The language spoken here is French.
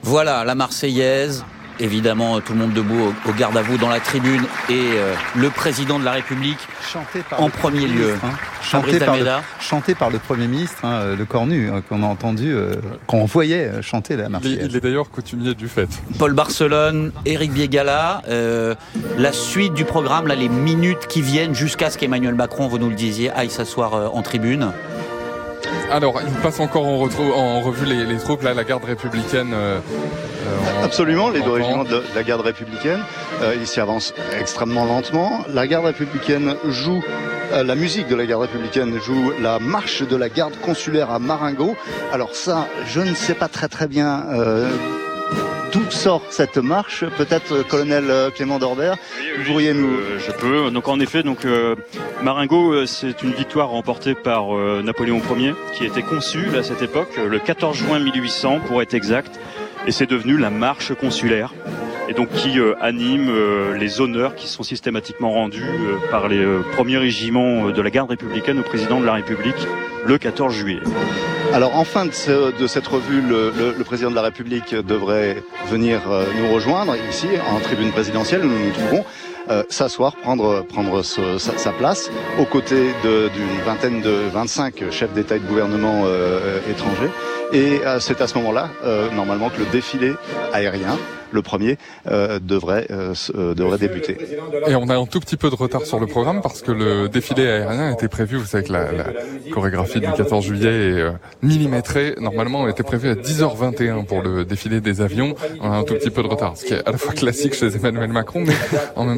Voilà, la Marseillaise. Évidemment, tout le monde debout au garde à vous dans la tribune et le président de la République en premier lieu. Chanté par le Premier ministre, le Cornu, qu'on a entendu, qu'on voyait chanter la Marseillaise. Il est d'ailleurs coutumier du fait. Paul Barcelone, Éric Biégala, la suite du programme, là, les minutes qui viennent jusqu'à ce qu'Emmanuel Macron, vous nous le disiez, aille s'asseoir en tribune. Alors, il passe encore en revue les troupes, là, la garde républicaine. Absolument, les deux régiments de la garde républicaine, ils s'y avancent extrêmement lentement. La garde républicaine joue, la musique de la garde républicaine joue la marche de la garde consulaire à Marengo. Alors ça, je ne sais pas très bien d'où sort cette marche. Peut-être, colonel Clément Dorbert, vous pourriez nous... Je peux. Donc en effet, Marengo, c'est une victoire remportée par Napoléon Ier, qui était consul à cette époque, le 14 juin 1800 pour être exact. Et c'est devenu la marche consulaire, et donc qui anime les honneurs qui sont systématiquement rendus par les premiers régiments de la garde républicaine au président de la République le 14 juillet. Alors en fin de cette revue, le président de la République devrait venir nous rejoindre ici en tribune présidentielle où nous nous trouvons. S'asseoir, prendre sa place aux côtés d'une vingtaine de 25 chefs d'État et de gouvernement étrangers. Et c'est à ce moment-là, normalement, que le défilé aérien, le premier, devrait débuter. Et on a un tout petit peu de retard sur le programme parce que le défilé aérien était prévu, vous savez que la chorégraphie du 14 juillet est millimétrée. Normalement, on était prévu à 10h21 pour le défilé des avions. On a un tout petit peu de retard, ce qui est à la fois classique chez Emmanuel Macron, mais en même